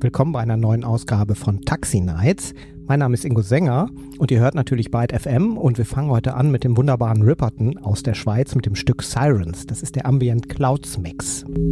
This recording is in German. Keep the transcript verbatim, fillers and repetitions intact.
Willkommen bei einer neuen Ausgabe von Taxi Nights. Mein Name ist Ingo Sänger und ihr hört natürlich Byte F M und wir fangen heute an mit dem wunderbaren Ripperton aus der Schweiz mit dem Stück Sirens. Das ist der Ambient Clouds Mix.